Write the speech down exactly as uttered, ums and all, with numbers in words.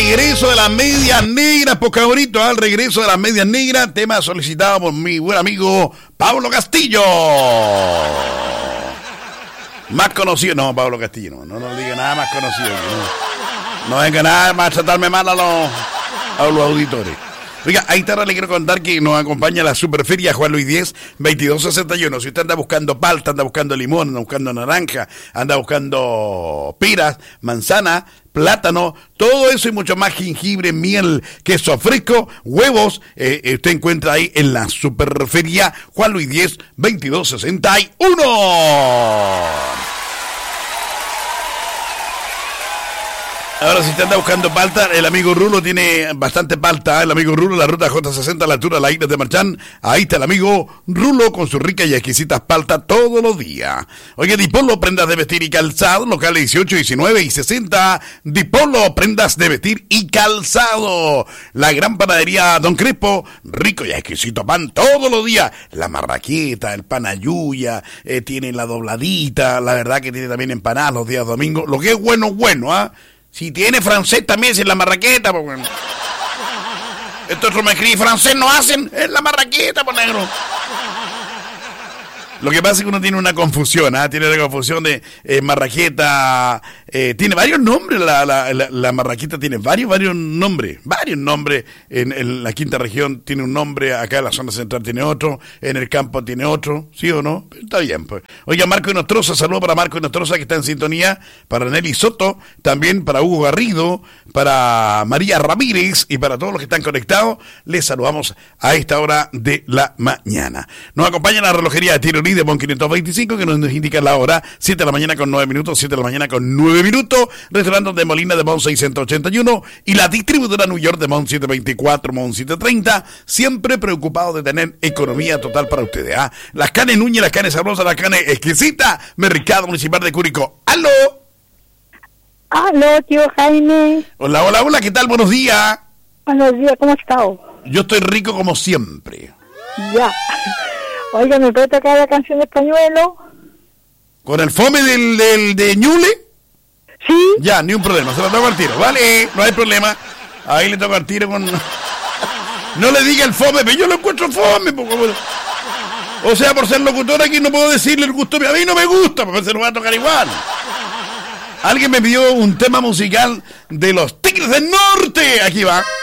regreso de las medias negras, por cabrito, al regreso de las medias negras, tema solicitado por mi buen amigo Pablo Castillo. Más conocido, no, Pablo Castillo, no, no nos diga nada más conocido. No, no venga nada más a tratarme mal a los, a los auditores. Oiga, ahí tarde le quiero contar que nos acompaña la Superferia Juan Luis diez, veintidós sesenta y uno. Si usted anda buscando palta, anda buscando limón, anda buscando naranja, anda buscando piras, manzana, plátano, todo eso y mucho más, jengibre, miel, queso fresco, huevos, eh, eh, usted encuentra ahí en la Superferia Juan Luis diez, veintidós sesenta y uno. Ahora, si usted anda buscando palta, el amigo Rulo tiene bastante palta. El amigo Rulo, la ruta J sesenta a la altura de las Islas de Marchán. Ahí está el amigo Rulo con sus ricas y exquisitas paltas todos los días. Oye, Dipolo, prendas de vestir y calzado, locales dieciocho, diecinueve y sesenta. Dipolo, prendas de vestir y calzado. La gran panadería Don Crespo, rico y exquisito pan todos los días. La marraqueta, el pan ayuya, eh, tiene la dobladita, la verdad que tiene también empanadas los días domingos. Lo que es bueno, bueno, ¿ah? ¿eh? Si tiene francés también, es la marraqueta, pues bueno. Estos otros me escriben francés, no hacen, es la marraqueta, pues negro. Lo que pasa es que uno tiene una confusión, ¿ah? ¿eh? Tiene la confusión de eh, marraqueta, eh, tiene varios nombres, la, la, la, la marraqueta tiene varios, varios nombres, varios nombres, en, en la quinta región tiene un nombre, acá en la zona central tiene otro, en el campo tiene otro, ¿sí o no? Está bien, pues. Oiga, Marco y Nostroza, saludo para Marco y Nostroza que está en sintonía, para Nelly Soto, también para Hugo Garrido, para María Ramírez y para todos los que están conectados, les saludamos a esta hora de la mañana. Nos acompaña la relojería de Tirolí de Mon quinientos veinticinco, que nos indica la hora, siete de la mañana con nueve minutos, siete de la mañana con nueve minutos, restaurante de Molina de Mon seiscientos ochenta y uno, y la distribuidora New York de Mon setecientos veinticuatro, Mon setecientos treinta, siempre preocupado de tener economía total para ustedes, ¿ah? ¿eh? Las carnes Núñez, las carnes sabrosas, las carnes exquisitas, Mercado Municipal de Curicó. ¡Aló! ¡Aló, tío Jaime! Hola, hola, hola, ¿qué tal? Buenos días. Buenos días, ¿cómo estás? Yo estoy rico como siempre. Ya. Oiga, ¿me puede tocar la canción de Pañuelo? ¿Con el fome del, del de Ñule? Sí. Ya, ni un problema, se lo toco al tiro, ¿vale? No hay problema. Ahí le toco al tiro con... No le diga el fome, pero yo lo encuentro fome. Porque... O sea, por ser locutor aquí no puedo decirle el gusto, a mí no me gusta, porque se lo va a tocar igual. Alguien me pidió un tema musical de los Tigres del Norte. Aquí va.